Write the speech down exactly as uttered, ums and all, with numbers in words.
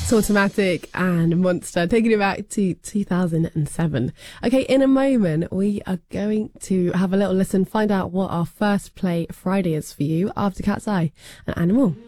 Automatic and Monster, taking it back to two thousand seven. Okay, in a moment, we are going to have a little listen, find out what our first play Friday is for you after Cat's Eye and Animal.